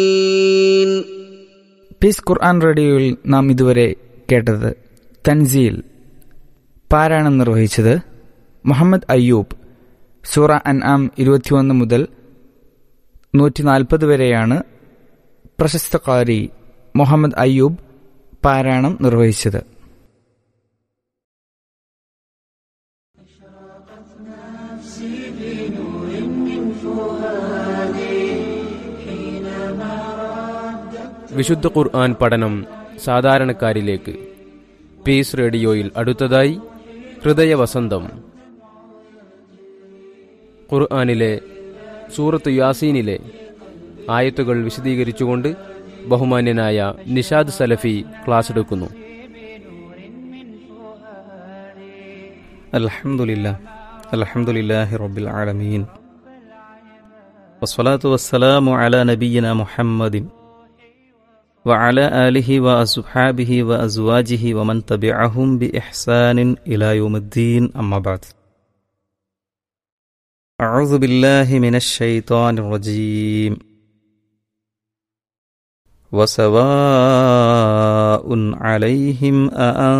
Piece ഖുർആൻ റേഡിയോയിൽ നാം ഇതുവരെ കേട്ടത് തൻസീൽ. പാരായണം നിർവഹിച്ചത് മുഹമ്മദ് അയ്യൂബ്. സൂറ അൻആം 21 മുതൽ 140 വരെയാണ് പ്രശസ്ത ഖാരി മുഹമ്മദ് അയ്യൂബ് പാരായണം നിർവഹിച്ചത്. വിശുദ്ധ ഖുർആൻ പഠനം സാധാരണക്കാരിലേക്ക്. പീസ് റേഡിയോയിൽ അടുത്തതായി ഹൃദയവസന്തം. ഖുർആനിലെ സൂറത്ത് യാസീനിലെ ആയത്തുകൾ വിശദീകരിച്ചുകൊണ്ട് ബഹുമാന്യനായ നിഷാദ് സലഫി ക്ലാസ് എടുക്കുന്നു. അൽഹംദുലില്ലാഹി റബ്ബിൽ ആലമീൻ വസ്സലാത്തു വസ്സലാമു അലാ നബിയ്യിനാ മുഹമ്മദിൻ വഅലാ ആലിഹി വഅസ്ഹാബിഹി വഅസ്വാജിഹി വമൻ തബിഅഹും ബിഇഹ്സാനിൻ ഇലാ യൗമിദ്ദീൻ. അമ്മാ ബഅദ്. അഊദു ബില്ലാഹി മിനശ് ശൈത്വാനിർ റജീം. വസവാഉൻ അലൈഹിം